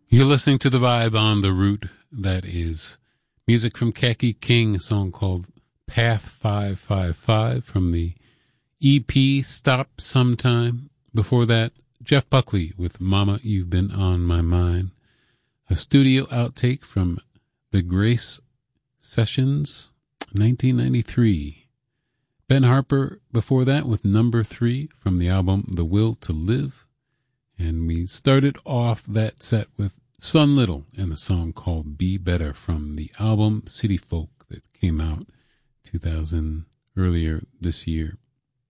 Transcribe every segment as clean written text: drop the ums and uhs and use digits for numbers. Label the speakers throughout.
Speaker 1: You're listening to The Vibe on The Root. That is music from Khaki King, a song called Path 555 from the EP Stop Sometime. Before that, Jeff Buckley with Mama, You've Been on My Mind. A studio outtake from The Grace Sessions, 1993. Ben Harper before that with Number 3 from the album The Will to Live. And we started off that set with Sun Little and a song called Be Better from the album City Folk that came out 2000 earlier this year.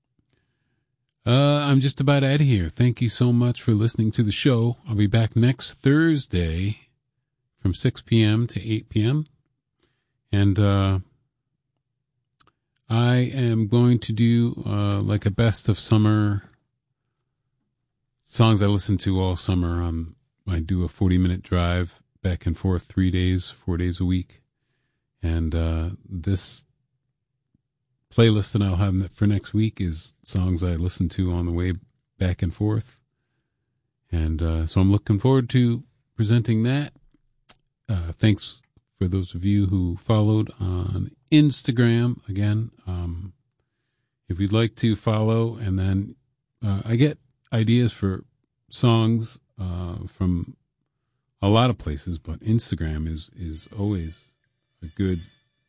Speaker 1: I'm just about out of here. Thank you so much for listening to the show. I'll be back next Thursday from 6 p.m. to 8 p.m. And I am going to do like a best of summer songs I listened to all summer. I do a 40-minute drive back and forth 4 days a week. And this playlist that I'll have for next week is songs I listen to on the way back and forth. And so I'm looking forward to presenting that. Thanks for those of you who followed on Instagram. Again, if you'd like to follow, and then I get ideas for songs from a lot of places, but Instagram is always a good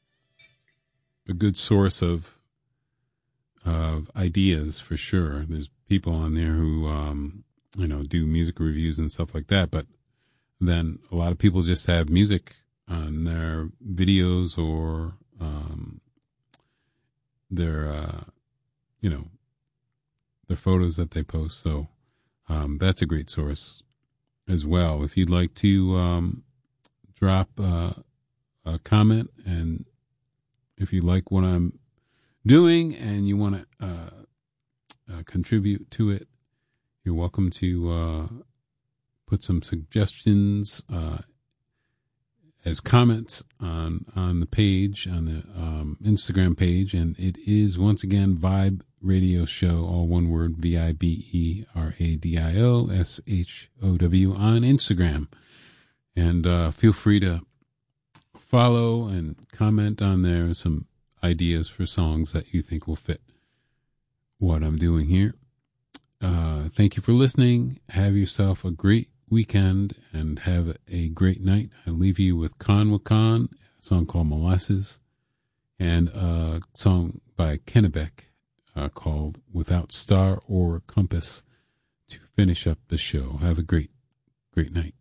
Speaker 1: source of ideas for sure. There's people on there who do music reviews and stuff like that, but then a lot of people just have music on their videos or their photos that they post. So that's a great source as well. If you'd like to drop a comment, and if you like what I'm doing and you want to contribute to it, you're welcome to put some suggestions as comments on the page, on the Instagram page. And it is, once again, Vibe Radio Show, all one word, VIBERADIOSHOW on Instagram. And feel free to follow and comment on there some ideas for songs that you think will fit what I'm doing here. Thank you for listening. Have yourself a great weekend and have a great night. I leave you with Khan, a song called Molasses, and a song by Kennebec called Without Star or Compass to finish up the show. Have a great night.